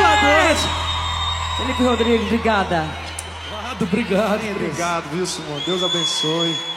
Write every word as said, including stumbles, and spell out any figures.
noite. Felipe Rodrigues, obrigada. Obrigado, obrigado, obrigado, viu, Simão? Deus abençoe.